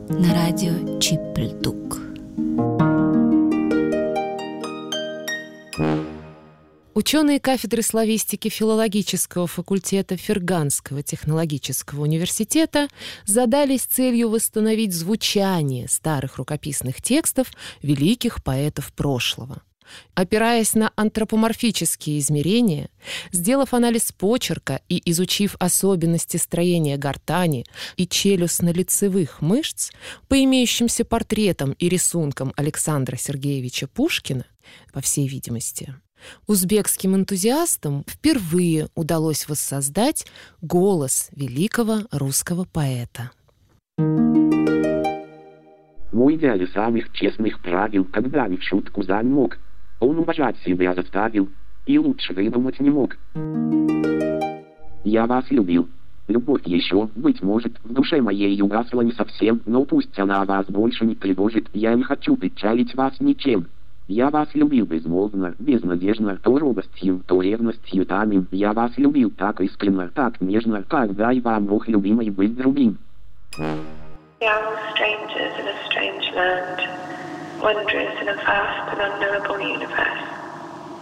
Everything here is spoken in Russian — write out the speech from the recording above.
на радио Чипльдук. Ученые кафедры славистики филологического факультета Ферганского технологического университета задались целью восстановить звучание старых рукописных текстов великих поэтов прошлого. Опираясь на антропоморфические измерения, сделав анализ почерка и изучив особенности строения гортани и челюстно-лицевых мышц по имеющимся портретам и рисункам Александра Сергеевича Пушкина, по всей видимости, узбекским энтузиастам впервые удалось воссоздать голос великого русского поэта. Мой дядя самых честных правил, когда ни в шутку замок. Он уважать себя заставил, и лучше выдумать не мог. Я вас любил. Любовь еще, быть может, в душе моей угасла не совсем, но пусть она вас больше не тревожит, я не хочу печалить вас ничем. Я вас любил безмолвно, безнадежно, то робостью, то ревностью тайным. Я вас любил так искренно, так нежно, когда и вам Бог любимый быть другим. Young strangers in a strange land, wanderers in a vast and unknowable universe.